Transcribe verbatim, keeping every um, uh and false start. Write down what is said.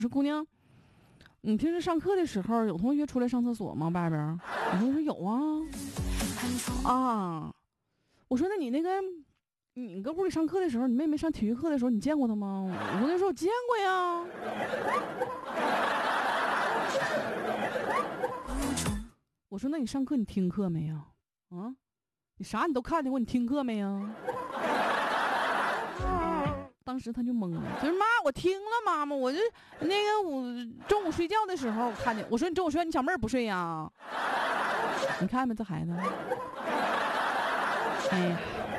我说姑娘，你平时上课的时候有同学出来上厕所吗？外边？我同学说有啊。啊，我说那你那个，你搁屋里上课的时候，你妹妹上体育课的时候，你见过她吗？我同学说我见过呀。我说那你上课你听课没呀？啊，你啥你都看见过，你听课没呀？当时他就懵了，就是妈，我听了妈妈，我就那个我中午睡觉的时候我看见，我说你中午睡觉，你小妹儿不睡呀？你看吧，这孩子，哎呀，